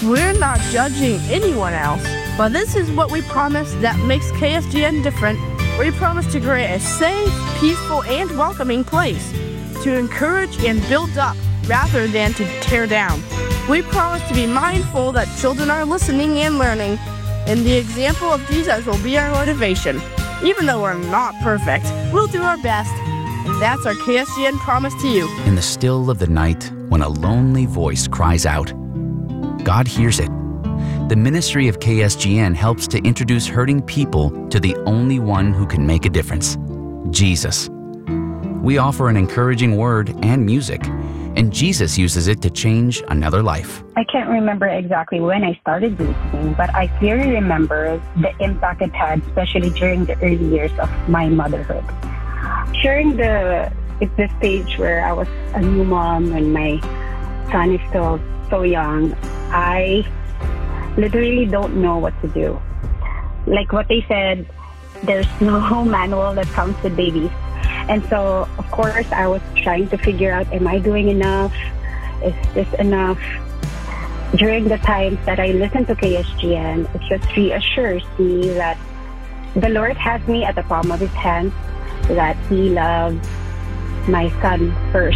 We're not judging anyone else, but this is what we promise that makes KSGN different. We promise to create a safe, peaceful, and welcoming place to encourage and build up rather than to tear down. We promise to be mindful that children are listening and learning, and the example of Jesus will be our motivation. Even though we're not perfect, we'll do our best, and that's our KSGN promise to you. In the still of the night, when a lonely voice cries out, God hears it. The ministry of KSGN helps to introduce hurting people to the only one who can make a difference, Jesus. We offer an encouraging word and music, and Jesus uses it to change another life. I can't remember exactly when I started listening, but I clearly remember the impact it had, especially during the early years of my motherhood. During the stage where I was a new mom and my son is still so young, I literally don't know what to do. Like what they said, there's no manual that comes with babies. And so, of course, I was trying to figure out, am I doing enough? Is this enough? During the times that I listen to KSGN, it just reassures me that the Lord has me at the palm of His hand, that He loves my son first.